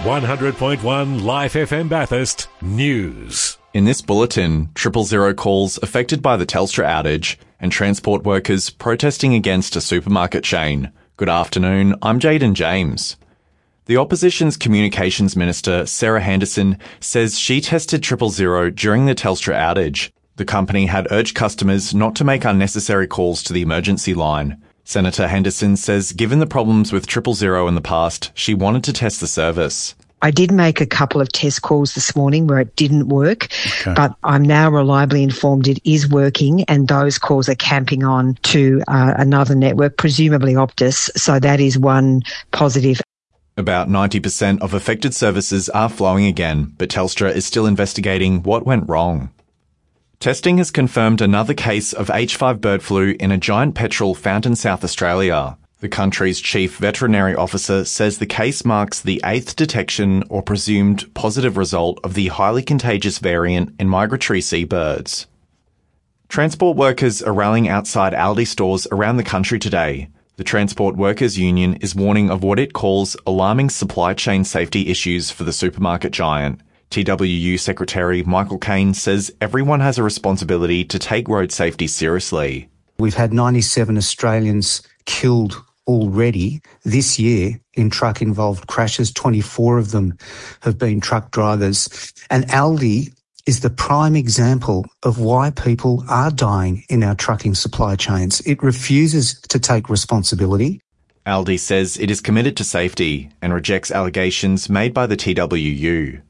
100.1 Life FM Bathurst News. In this bulletin, 000 calls affected by the Telstra outage and transport workers protesting against a supermarket chain. Good afternoon, I'm Jaden James. The opposition's communications minister, Sarah Henderson, says she tested 000 during the Telstra outage. The company had urged customers not to make unnecessary calls to the emergency line. Senator Henderson says given the problems with 000 in the past, she wanted to test the service. I did make a couple of test calls this morning where it didn't work, but I'm now reliably informed it is working and those calls are camping on to another network, presumably Optus, so that is one positive. About 90% of affected services are flowing again, but Telstra is still investigating what went wrong. Testing has confirmed another case of H5 bird flu in a giant petrel found in South Australia. The country's chief veterinary officer says the case marks the 8th detection or presumed positive result of the highly contagious variant in migratory seabirds. Transport workers are rallying outside Aldi stores around the country today. The Transport Workers Union is warning of what it calls alarming supply chain safety issues for the supermarket giant. TWU Secretary Michael Caine says everyone has a responsibility to take road safety seriously. We've had 97 Australians killed already this year in truck-involved crashes. 24 of them have been truck drivers. And Aldi is the prime example of why people are dying in our trucking supply chains. It refuses to take responsibility. Aldi says it is committed to safety and rejects allegations made by the TWU.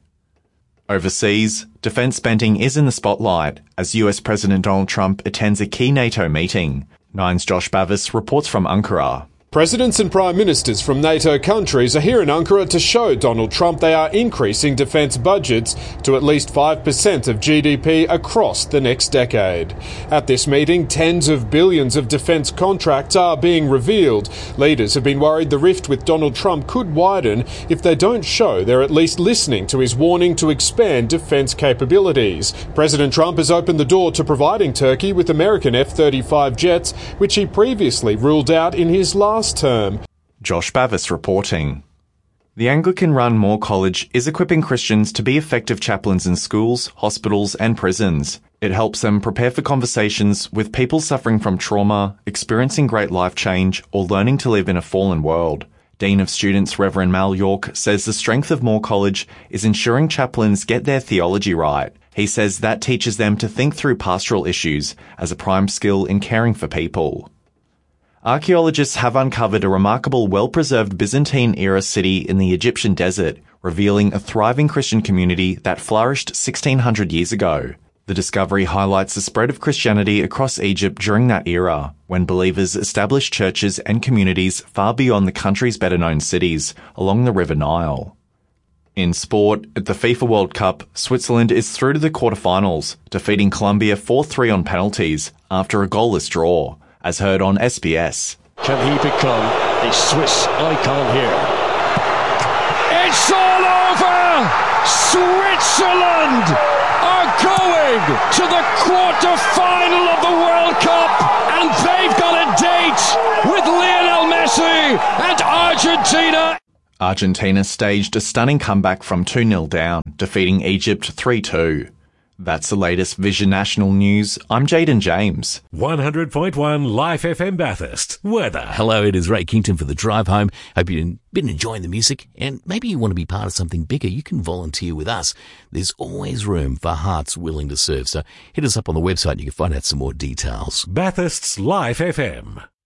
Overseas, defence spending is in the spotlight as US President Donald Trump attends a key NATO meeting. Nine's Josh Bavis reports from Ankara. Presidents and prime ministers from NATO countries are here in Ankara to show Donald Trump they are increasing defence budgets to at least 5% of GDP across the next decade. At this meeting, tens of billions of defence contracts are being revealed. Leaders have been worried the rift with Donald Trump could widen if they don't show they're at least listening to his warning to expand defence capabilities. President Trump has opened the door to providing Turkey with American F-35 jets, which he previously ruled out in his last term. Josh Bavis reporting. The Anglican-run Moore College is equipping Christians to be effective chaplains in schools, hospitals and prisons. It helps them prepare for conversations with people suffering from trauma, experiencing great life change or learning to live in a fallen world. Dean of Students Reverend Mal York says the strength of Moore College is ensuring chaplains get their theology right. He says that teaches them to think through pastoral issues as a prime skill in caring for people. Archaeologists have uncovered a remarkable well-preserved Byzantine-era city in the Egyptian desert, revealing a thriving Christian community that flourished 1600 years ago. The discovery highlights the spread of Christianity across Egypt during that era, when believers established churches and communities far beyond the country's better-known cities along the River Nile. In sport, at the FIFA World Cup, Switzerland is through to the quarterfinals, defeating Colombia 4-3 on penalties after a goalless draw. As heard on SBS. Can he become a Swiss icon here? It's all over! Switzerland are going to the quarter-final of the World Cup and they've got a date with Lionel Messi and Argentina. Argentina staged a stunning comeback from 2-0 down, defeating Egypt 3-2. That's the latest Vision National News. I'm Jaden James. 100.1 Life FM Bathurst. Weather. Hello, it is Ray Kington for The Drive Home. Hope you've been enjoying the music and maybe you want to be part of something bigger. You can volunteer with us. There's always room for hearts willing to serve. So hit us up on the website and you can find out some more details. Bathurst's Life FM.